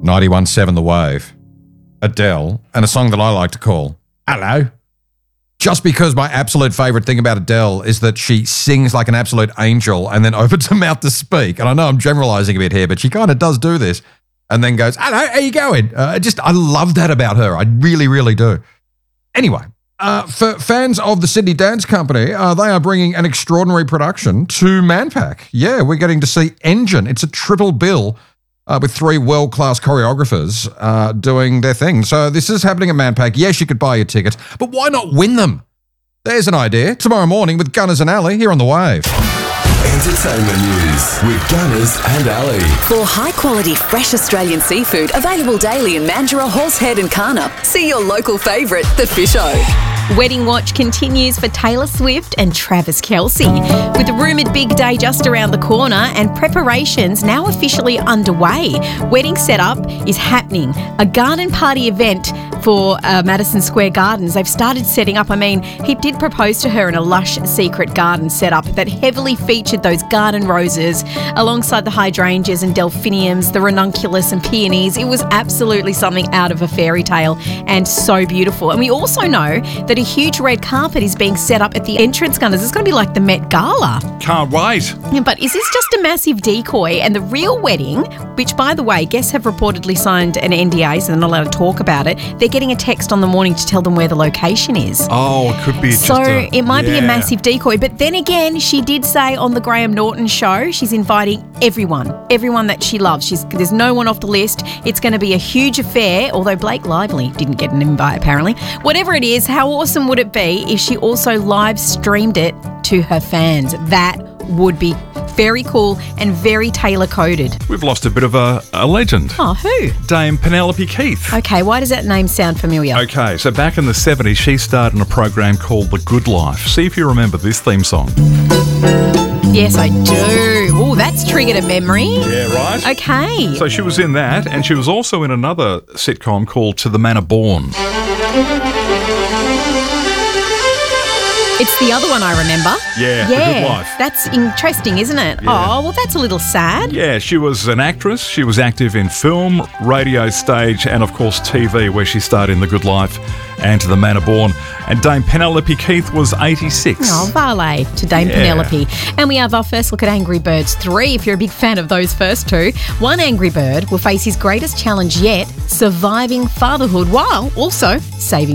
91.7 The Wave, Adele, and a song that I like to call Hello. Just because my absolute favourite thing about Adele is that she sings like an absolute angel and then opens her mouth to speak. And I know I'm generalising a bit here, but she kind of does do this and then goes, hello, how you going? I love that about her. I really, really do. Anyway, for fans of the Sydney Dance Company, they are bringing an extraordinary production to Manpack. Yeah, we're getting to see Engine. It's a triple bill with 3 world-class choreographers doing their thing. So this is happening at Manpack. Yes, you could buy your tickets, but why not win them? There's an idea. Tomorrow morning with Gunners and Ali here on The Wave. Entertainment news with Gunners and Ali. For high-quality, fresh Australian seafood available daily in Mandurah, Horsehead and Karnup, see your local favourite, The Fish O. Wedding watch continues for Taylor Swift and Travis Kelce. With the rumoured big day just around the corner and preparations now officially underway, wedding setup is happening. A garden party event for Madison Square Gardens. They've started setting up. I mean, he did propose to her in a lush secret garden setup that heavily featured those garden roses alongside the hydrangeas and delphiniums, the ranunculus and peonies. It was absolutely something out of a fairy tale and so beautiful. And we also know that a huge red carpet is being set up at the entrance, Gunners. It's going to be like the Met Gala. Can't wait. Yeah, but is this just a massive decoy? And the real wedding, which, by the way, guests have reportedly signed an NDA, so they're not allowed to talk about it. They're getting a text on the morning to tell them where the location is. Oh, it could be it might be a massive decoy. But then again, she did say on the Graham Norton show, she's inviting everyone that she loves. There's no one off the list. It's going to be a huge affair, although Blake Lively didn't get an invite, apparently. Whatever it is, how awesome would it be if she also live streamed it to her fans? That would be very cool and very tailor-coded. We've lost a bit of a legend. Oh, who? Dame Penelope Keith. Okay, why does that name sound familiar? Okay, so back in the 70s, she starred in a program called The Good Life. See if you remember this theme song. Yes, I do. Oh, that's triggered a memory. Yeah, right. Okay. So she was in that, and she was also in another sitcom called To the Manor Born. It's the other one I remember. Yeah, The Good Life. That's interesting, isn't it? Yeah. Oh, well, that's a little sad. Yeah, she was an actress. She was active in film, radio, stage, and, of course, TV, where she starred in The Good Life and To the Manor Born. And Dame Penelope Keith was 86. Oh, valet to Dame Penelope. And we have our first look at Angry Birds 3, if you're a big fan of those first two. One angry bird will face his greatest challenge yet, surviving fatherhood while also saving